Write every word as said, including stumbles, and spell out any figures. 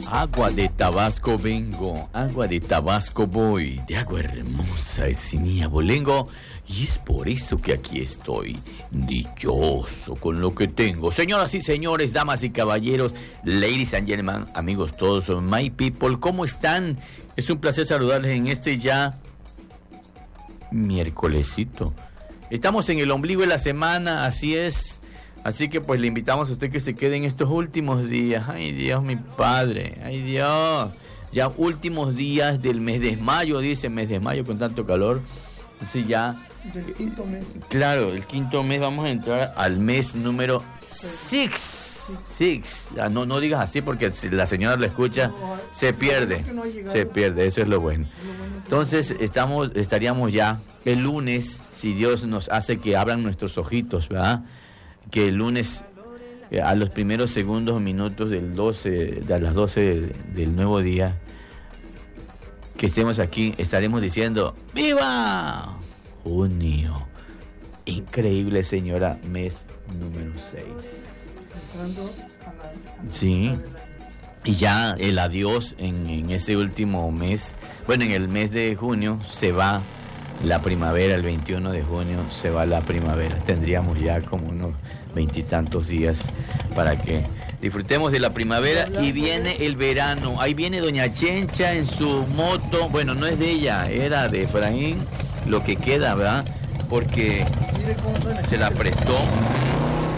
Agua de Tabasco vengo, agua de Tabasco voy, de agua hermosa es mi abolengo, y es por eso que aquí estoy, dichoso con lo que tengo. Señoras y señores, damas y caballeros, ladies and gentlemen, amigos todos, my people, ¿cómo están? Es un placer saludarles en este ya miércolesito. Estamos en el ombligo de la semana, así es. Así que pues le invitamos a usted que se quede en estos últimos días. Ay Dios, mi padre, ay Dios. Ya últimos días del mes de mayo, dice mes de mayo con tanto calor. Entonces ya... Del quinto mes. Claro, el quinto mes vamos a entrar al mes número six. Six. Ya, no, no digas así porque si la señora lo escucha, se pierde. Se pierde, eso es lo bueno. Entonces estamos, estaríamos ya el lunes, si Dios nos hace que abran nuestros ojitos, ¿verdad? Que el lunes, eh, a los primeros segundos, minutos del doce, de las doce del, del nuevo día, que estemos aquí, estaremos diciendo ¡viva! Junio. Increíble, señora, mes número seis. Sí. Y ya el adiós en, en ese último mes, bueno, en el mes de junio se va la primavera, el veintiuno de junio se va la primavera. Tendríamos ya como unos veintitantos días para que disfrutemos de la primavera y viene el verano. Ahí viene doña Chencha en su moto. Bueno, no es de ella, era de Efraín, lo que queda, ¿verdad? Porque se la prestó.